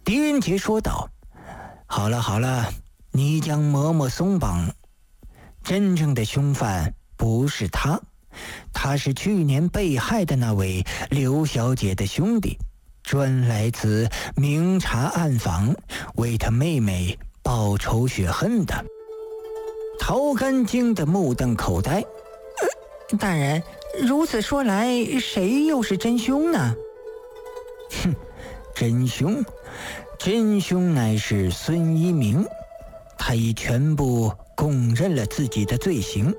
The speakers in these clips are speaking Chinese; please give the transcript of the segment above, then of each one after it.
狄仁杰说道：“好了好了，你将嬷嬷松绑。真正的凶犯不是他，他是去年被害的那位刘小姐的兄弟，专来此明察暗访，为他妹妹报仇雪恨的。”陶干惊得目瞪口呆。大人，如此说来，谁又是真凶呢？哼，真凶乃是孙一鸣，他已全部供认了自己的罪行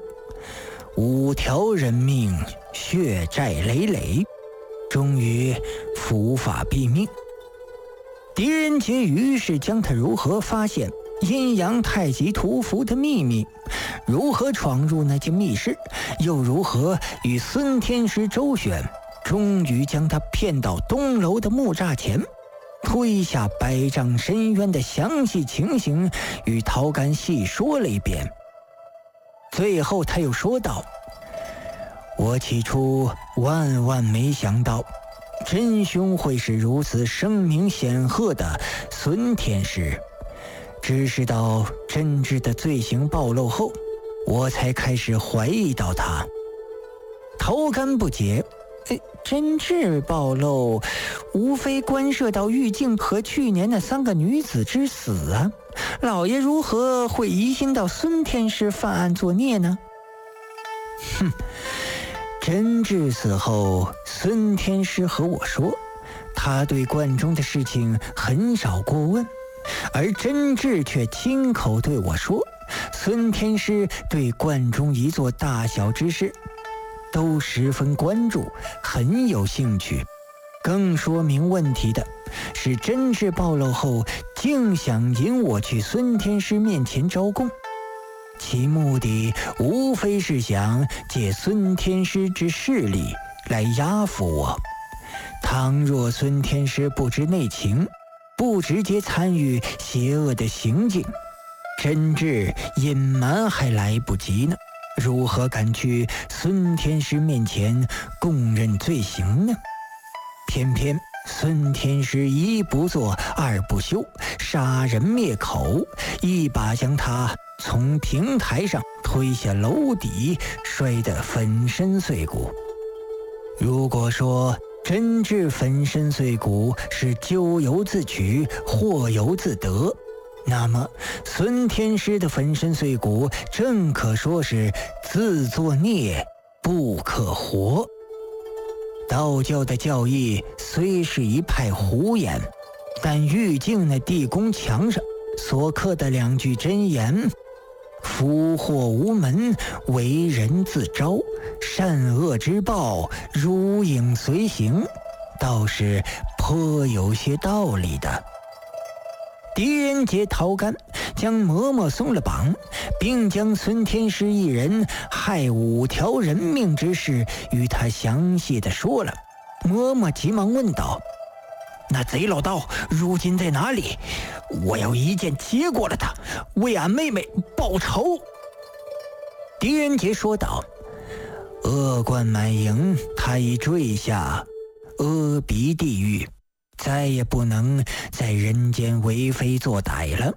，5条人命，血债累累，终于伏法毙命。狄仁杰于是将他如何发现阴阳太极图符的秘密，如何闯入那间密室，又如何与孙天师周旋，终于将他骗到东楼的木栅前，推下百丈深渊的详细情形与陶干细说了一遍。最后他又说道：“我起初万没想到真凶会是如此声名显赫的孙天师，只是到真挚的罪行暴露后，我才开始怀疑到他。”陶干不解：“真挚暴露，无非关涉到玉镜和去年那3个女子之死啊，老爷如何会疑心到孙天师犯案作孽呢？”哼，真挚死后，孙天师和我说，他对观中的事情很少过问，而真挚却亲口对我说，孙天师对观中一座大小之事都十分关注，很有兴趣。更说明问题的是，真挚暴露后竟想引我去孙天师面前招供，其目的无非是想借孙天师之势力来压服我。倘若孙天师不知内情，不直接参与邪恶的行径，真挚隐瞒还来不及呢，如何敢去孙天师面前供认罪行呢？偏偏孙天师一不做二不休，杀人灭口，一把将他从平台上推下楼底，摔得粉身碎骨。如果说真挚粉身碎骨是咎由自取，祸由自得，那么孙天师的粉身碎骨正可说是自作孽不可活。道教的教义虽是一派胡言，但玉镜那地宫墙上所刻的2句真言“福祸无门，为人自招，善恶之报，如影随形”，倒是颇有些道理的。狄仁杰、陶干将嬷嬷松了绑，并将孙天师一人害5条人命之事与他详细的说了。嬷嬷急忙问道：“那贼老道如今在哪里？我要一剑结果了他，为俺妹妹报仇。”狄仁杰说道：“恶贯满盈，他已坠下阿鼻地狱，再也不能在人间为非作歹了。”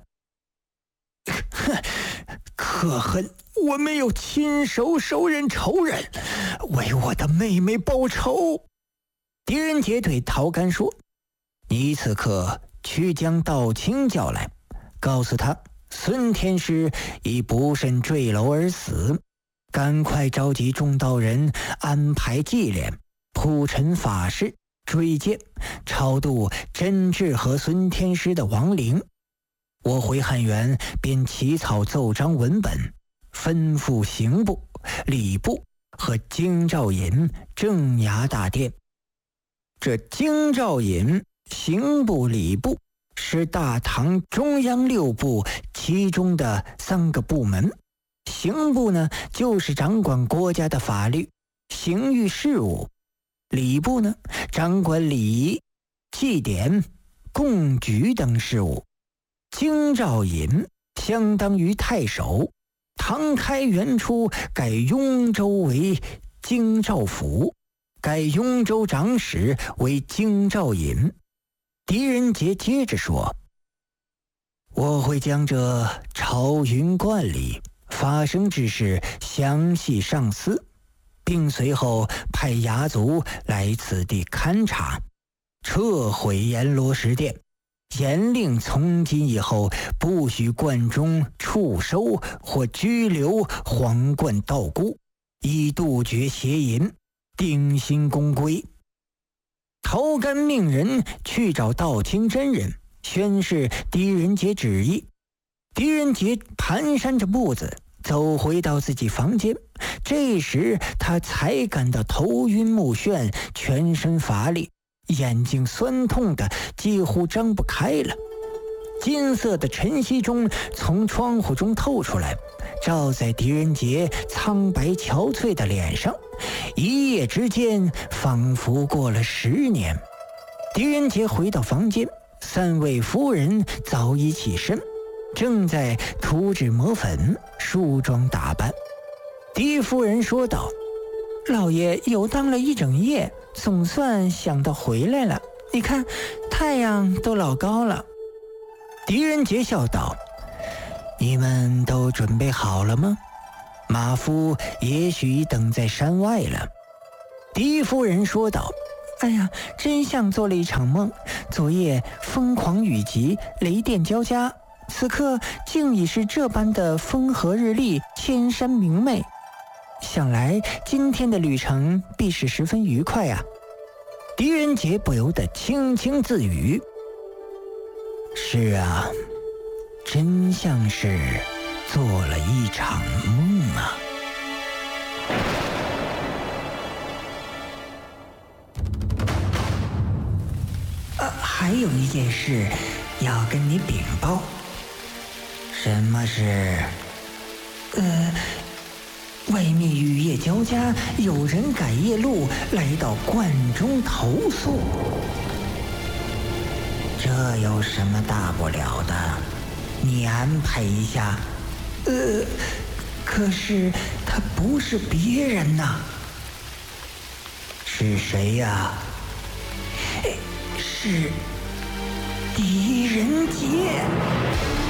可恨我没有亲手手刃仇人，为我的妹妹报仇。狄仁杰对陶干说：“你此刻去将道清叫来，告诉他孙天师已不慎坠楼而死，赶快召集众道人安排祭殓，铺陈法事，追荐超度真挚和孙天师的亡灵。我回汉源便起草奏章文本，吩咐刑部、礼部和京兆尹镇衙大殿。这京兆尹、刑部、礼部是大唐中央6部其中的3个部门。刑部呢，就是掌管国家的法律、刑狱事务；礼部呢，掌管礼仪、祭典、贡举等事务；京兆尹相当于太守，唐开元初改雍州为京兆府，改雍州长史为京兆尹。 狄仁杰接着说：“我会将这朝云观里发生之事详细上司，并随后派衙卒来此地勘察，撤毁阎罗石殿，严令从今以后不许观中触收或拘留皇冠道姑，以杜绝邪淫，定心公规。”头干命人去找道清真人宣示狄仁杰旨意。狄仁杰蹒跚着步子走回到自己房间，这时他才感到头晕目眩，全身乏力，眼睛酸痛的几乎睁不开了。金色的晨曦中从窗户中透出来，照在狄仁杰苍白憔悴的脸上，一夜之间仿佛过了10年。狄仁杰回到房间，3位夫人早已起身，正在涂脂抹粉梳妆打扮。狄夫人说道：“老爷游荡了一整夜，总算想到回来了，你看太阳都老高了。”狄仁杰笑道：“你们都准备好了吗？马夫也许已等在山外了。”狄夫人说道：“哎呀，真像做了一场梦。昨夜疯狂雨急，雷电交加，此刻竟已是这般的风和日丽，千山明媚。想来今天的旅程必是十分愉快啊。”狄仁杰不由得轻轻自语：“是啊，真像是做了一场梦啊。”还有一件事要跟你禀报。什么事？外面雨夜交加，有人赶夜路来到观中投宿。这有什么大不了的？你安排一下。可是他不是别人呐。是谁呀？是狄仁杰。